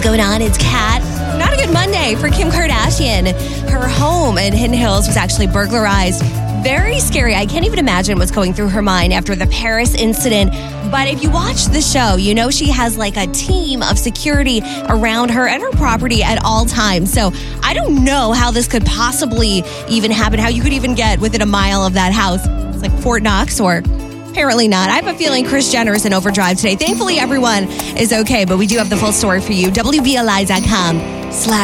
going on? It's Kat. Not a good Monday for Kim Kardashian. Her home in Hidden Hills was actually burglarized. Very scary. I can't even imagine what's going through her mind after the Paris incident. But if you watch the show, you know she has like a team of security around her and her property at all times. So I don't know how this could possibly even happen, how you could even get within a mile of that house. It's like Fort Knox or... Apparently not. I have a feeling Kris Jenner is in overdrive today. Thankfully, everyone is okay, but we do have the full story for you. WBLI.com/.